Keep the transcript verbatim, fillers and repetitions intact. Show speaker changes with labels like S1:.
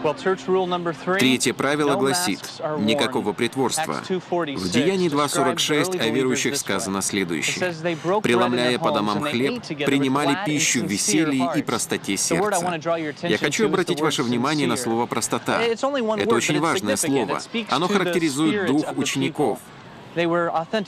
S1: Третье правило гласит: никакого притворства. В Деянии два сорок шесть о верующих сказано следующее: «Преломляя по домам хлеб, принимали пищу в веселье и простоте сердца». Я хочу обратить ваше внимание на слово «простота». Это очень важное слово. Оно характеризует дух учеников.